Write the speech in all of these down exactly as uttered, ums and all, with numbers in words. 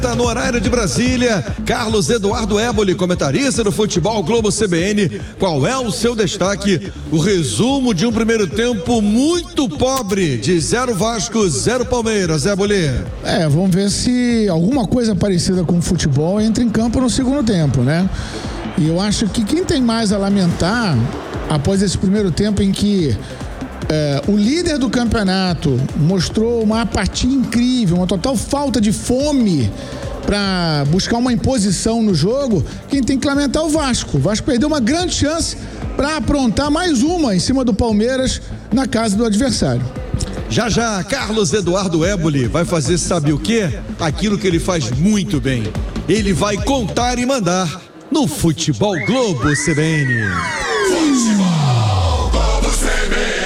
Tá no horário de Brasília, Carlos Eduardo Éboli, comentarista do Futebol Globo C B N. Qual é o seu destaque? O resumo de um primeiro tempo muito pobre, de zero Vasco, zero Palmeiras, Éboli. É, vamos ver se alguma coisa parecida com o futebol entra em campo no segundo tempo, né? E eu acho que quem tem mais a lamentar, após esse primeiro tempo em que É, o líder do campeonato mostrou uma apatia incrível, uma total falta de fome para buscar uma imposição no jogo, quem tem que lamentar é o Vasco. O Vasco perdeu uma grande chance para aprontar mais uma em cima do Palmeiras na casa do adversário. Já já, Carlos Eduardo Éboli vai fazer sabe o quê? Aquilo que ele faz muito bem. Ele vai contar e mandar no Futebol Globo C B N. Futebol Globo C B N.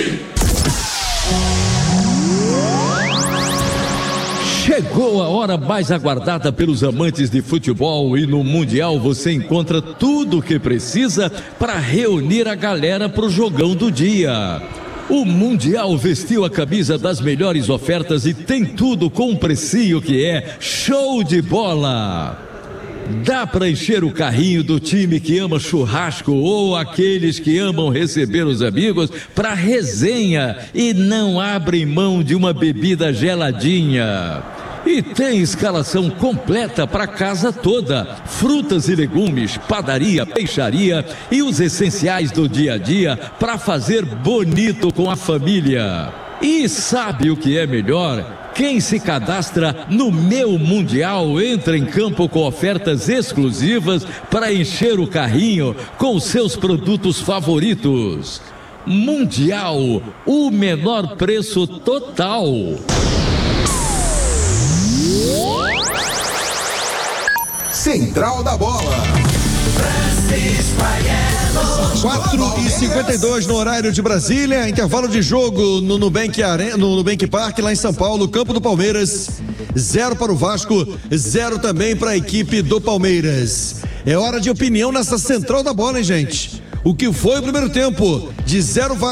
Chegou a hora mais aguardada pelos amantes de futebol e no Mundial você encontra tudo o que precisa para reunir a galera pro jogão do dia. O Mundial vestiu a camisa das melhores ofertas e tem tudo com um precinho que é show de bola. Dá para encher o carrinho do time que ama churrasco ou aqueles que amam receber os amigos para resenha e não abrem mão de uma bebida geladinha. E tem escalação completa para casa toda, frutas e legumes, padaria, peixaria e os essenciais do dia a dia para fazer bonito com a família. E sabe o que é melhor? Quem se cadastra no Meu Mundial entra em campo com ofertas exclusivas para encher o carrinho com seus produtos favoritos. Mundial, o menor preço total. Central da Bola. quatro e cinquenta e dois no horário de Brasília, intervalo de jogo no Nubank Arena, no Nubank Park, lá em São Paulo, campo do Palmeiras, zero para o Vasco, zero também para a equipe do Palmeiras. É hora de opinião nessa Central da Bola, hein, gente? O que foi o primeiro tempo? De zero Vasco.